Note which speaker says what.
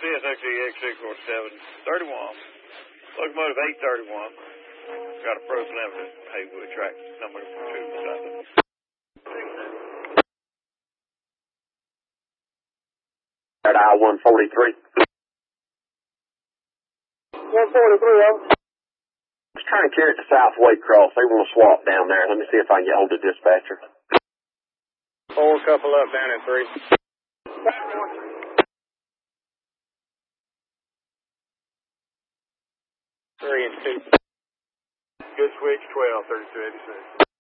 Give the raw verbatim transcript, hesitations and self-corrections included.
Speaker 1: C S X E X six four seven thirty-one. Locomotive eight thirty-one. Got a frozen evidence. Haywood track number two beside it.
Speaker 2: At I one forty-three.
Speaker 3: one forty-three, over.
Speaker 2: Just trying to carry it to South Waycross. They want to swap down there. Let me see if I can get hold of the dispatcher.
Speaker 3: Four couple up down at three. Three and two.
Speaker 1: Good switch, twelve, thirty-two eighty-six.